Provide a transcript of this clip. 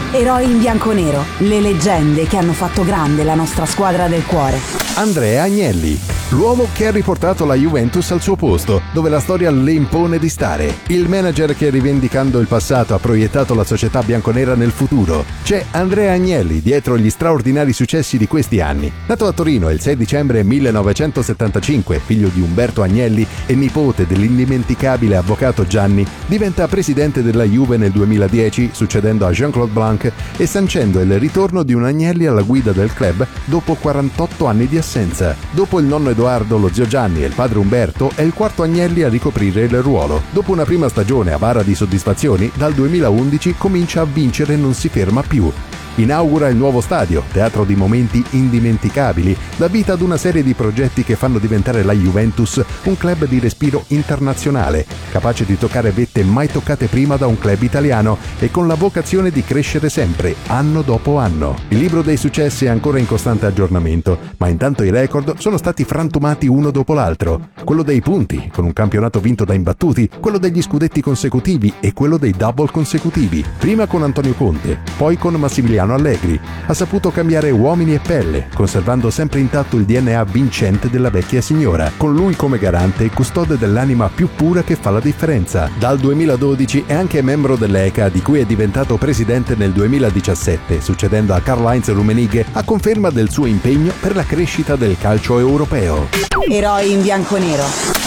Eroi in bianconero, le leggende che hanno fatto grande la nostra squadra del cuore. Andrea Agnelli, l'uomo che ha riportato la Juventus al suo posto, dove la storia le impone di stare. Il manager che, rivendicando il passato, ha proiettato la società bianconera nel futuro. C'è Andrea Agnelli dietro gli straordinari successi di questi anni. Nato a Torino il 6 dicembre 1975, figlio di Umberto Agnelli e nipote dell'indimenticabile avvocato Gianni, diventa presidente della Juve nel 2010, succedendo a Jean-Claude Blanc e sancendo il ritorno di un Agnelli alla guida del club dopo 48 anni di assenza. Dopo il nonno Edoardo, lo zio Gianni e il padre Umberto, è il quarto Agnelli a ricoprire il ruolo. Dopo una prima stagione avara di soddisfazioni, dal 2011 comincia a vincere e non si ferma più. Inaugura il nuovo stadio, teatro di momenti indimenticabili, dà vita ad una serie di progetti che fanno diventare la Juventus un club di respiro internazionale, capace di toccare vette mai toccate prima da un club italiano e con la vocazione di crescere sempre, anno dopo anno. Il libro dei successi è ancora in costante aggiornamento, ma intanto i record sono stati frantumati uno dopo l'altro. Quello dei punti, con un campionato vinto da imbattuti, quello degli scudetti consecutivi e quello dei double consecutivi, prima con Antonio Conte, poi con Massimiliano Allegri. Ha saputo cambiare uomini e pelle, conservando sempre intatto il DNA vincente della vecchia signora, con lui come garante e custode dell'anima più pura che fa la differenza. Dal 2012 è anche membro dell'ECA, di cui è diventato presidente nel 2017, succedendo a Karl-Heinz Rummenigge, a conferma del suo impegno per la crescita del calcio europeo. Eroi in bianconero.